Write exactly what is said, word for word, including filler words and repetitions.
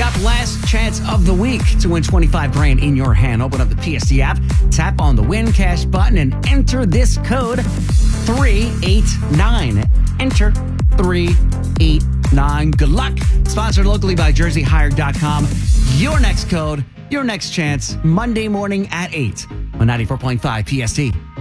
Yep, last chance of the week to win twenty-five grand in your hand. Open up the P S D app, tap on the Win Cash button, and enter this code three eight nine. Enter three eight nine. Good luck. Sponsored locally by Jersey Hired dot com. Your next code, your next chance, Monday morning at eight on ninety-four point five P S T.